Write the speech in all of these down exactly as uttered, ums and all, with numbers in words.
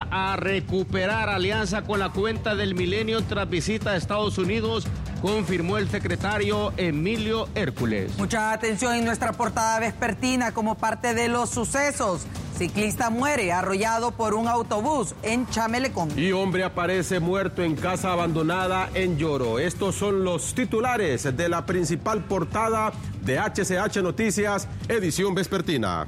a recuperar alianza con la cuenta del Milenio tras visita a Estados Unidos, confirmó el secretario Emilio Hércules. Mucha atención en nuestra portada vespertina como parte de los sucesos. Ciclista muere arrollado por un autobús en Chamelecón. Y hombre aparece muerto en casa abandonada en Lloro. Estos son los titulares de la principal portada de H C H Noticias, edición vespertina.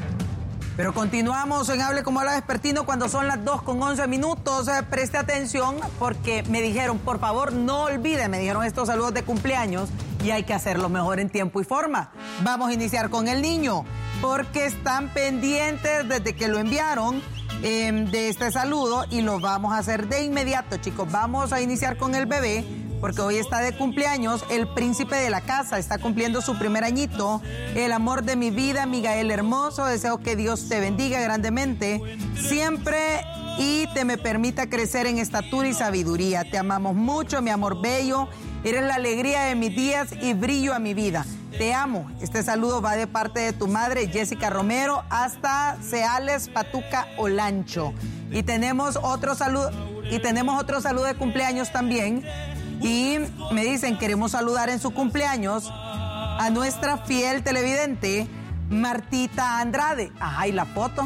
Pero continuamos en Hable como habla vespertino cuando son las dos con once minutos. Eh, preste atención porque me dijeron, por favor, no olviden, me dijeron estos saludos de cumpleaños y hay que hacerlo mejor en tiempo y forma. Vamos a iniciar con el niño porque están pendientes desde que lo enviaron eh, de este saludo y lo vamos a hacer de inmediato, chicos. Vamos a iniciar con el bebé porque hoy está de cumpleaños, el príncipe de la casa, está cumpliendo su primer añito, el amor de mi vida, Miguel hermoso, deseo que Dios te bendiga grandemente, siempre y te me permita crecer en estatura y sabiduría. Te amamos mucho, mi amor bello, eres la alegría de mis días y brillo a mi vida. Te amo. Este saludo va de parte de tu madre, Jessica Romero, hasta Ceales, Patuca, Olancho. Y tenemos otro saludo, y tenemos otro saludo de cumpleaños también. Y me dicen, queremos saludar en su cumpleaños a nuestra fiel televidente, Martita Andrade. Ajá, y la foto.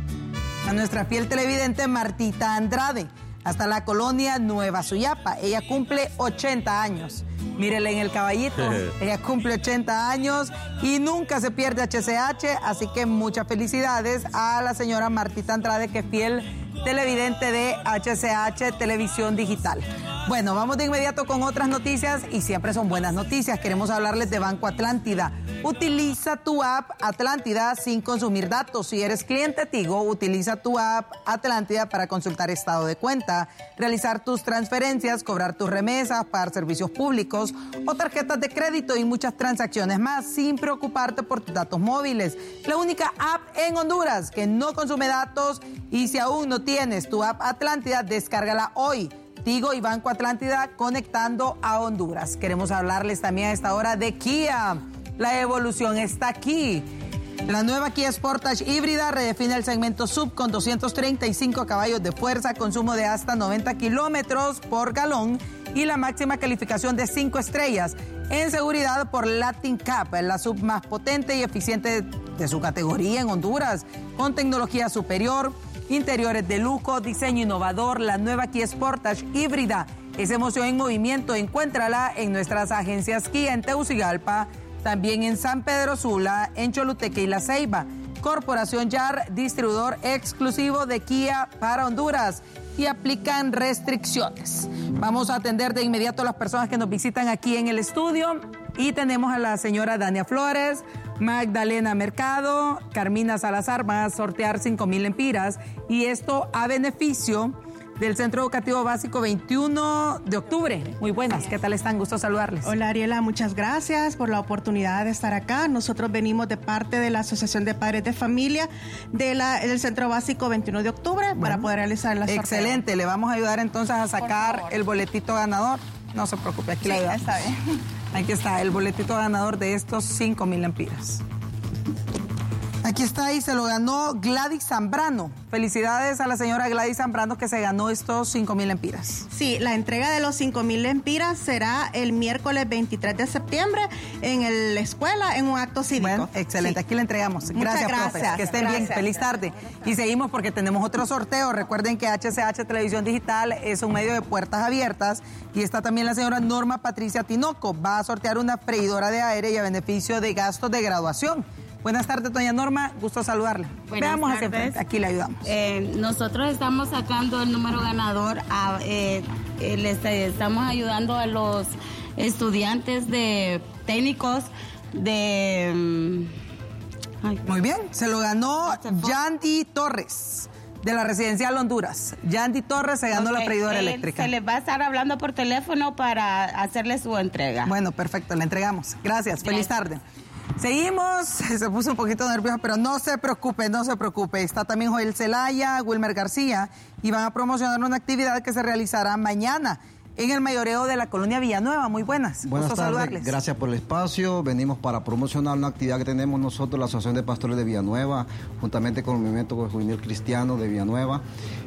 A nuestra fiel televidente, Martita Andrade, hasta la colonia Nueva Suyapa. Ella cumple ochenta años. Mírenle en el caballito. Ella cumple ochenta años y nunca se pierde H C H, así que muchas felicidades a la señora Martita Andrade, que es fiel televidente de H C H Televisión Digital. Bueno, vamos de inmediato con otras noticias y siempre son buenas noticias. Queremos hablarles de Banco Atlántida. Utiliza tu app Atlántida sin consumir datos. Si eres cliente Tigo, utiliza tu app Atlántida para consultar estado de cuenta, realizar tus transferencias, cobrar tus remesas, pagar servicios públicos o tarjetas de crédito y muchas transacciones más sin preocuparte por tus datos móviles. La única app en Honduras que no consume datos, y si aún no tienes tu app Atlántida, descárgala hoy. Tigo y Banco Atlántida conectando a Honduras. Queremos hablarles también a esta hora de Kia. La evolución está aquí. La nueva Kia Sportage híbrida redefine el segmento sub con doscientos treinta y cinco caballos de fuerza, consumo de hasta noventa kilómetros por galón y la máxima calificación de cinco estrellas en seguridad por Latin Cup, la sub más potente y eficiente de su categoría en Honduras, con tecnología superior, interiores de lujo, diseño innovador. La nueva Kia Sportage híbrida es emoción en movimiento. Encuéntrala en nuestras agencias Kia en Tegucigalpa, también en San Pedro Sula, en Choluteca y La Ceiba. Corporación Y A R, distribuidor exclusivo de Kia para Honduras, y aplican restricciones. Vamos a atender de inmediato a las personas que nos visitan aquí en el estudio y tenemos a la señora Dania Flores, Magdalena Mercado, Carmina Salazar. Van a sortear cinco mil lempiras y esto a beneficio del Centro Educativo Básico veintiuno de octubre. Muy buenas, ¿qué tal están? Gusto saludarles. Hola Ariela, muchas gracias por la oportunidad de estar acá. Nosotros venimos de parte de la Asociación de Padres de Familia de la, del Centro Básico veintiuno de octubre, bueno, para poder realizar la sorteo. Excelente, le vamos a ayudar entonces a sacar el boletito ganador. No se preocupe, aquí sí, le ayudamos. Está bien. Aquí está el boletito ganador de estos cinco mil lempiras. Aquí está y se lo ganó Gladys Zambrano. Felicidades a la señora Gladys Zambrano que se ganó estos cinco mil lempiras. Sí, la entrega de los cinco mil lempiras será el miércoles veintitrés de septiembre en el- la escuela, en un acto cívico. Bueno, excelente. Sí. Aquí le entregamos. Muchas Gracias, gracias. profes. Que estén Gracias. bien. Feliz tarde. Y seguimos porque tenemos otro sorteo. Recuerden que H C H Televisión Digital es un medio de puertas abiertas y está también la señora Norma Patricia Tinoco. Va a sortear una freidora de aire y a beneficio de gastos de graduación. Buenas tardes, doña Norma, gusto saludarle. Buenas Veamos hacia tardes. frente, aquí le ayudamos. Eh, nosotros estamos sacando el número ganador, a, eh, eh, les eh, estamos ayudando a los estudiantes de técnicos de... mm, ay, Muy bien, se lo ganó Yandy Torres, de la Residencial Honduras. Yandy Torres se ganó ok, la freidora él eléctrica. Se les va a estar hablando por teléfono para hacerle su entrega. Bueno, perfecto, le entregamos. Gracias, feliz tarde. Seguimos, se puso un poquito nervioso, pero no se preocupe, no se preocupe. Está también Joel Zelaya, Wilmer García, y van a promocionar una actividad que se realizará mañana en el mayoreo de la colonia Villanueva. Muy buenas. Buenas Gusto tardes, saludarles. gracias por el espacio. Venimos para promocionar una actividad que tenemos nosotros, la Asociación de Pastores de Villanueva, juntamente con el Movimiento Juvenil Cristiano de Villanueva.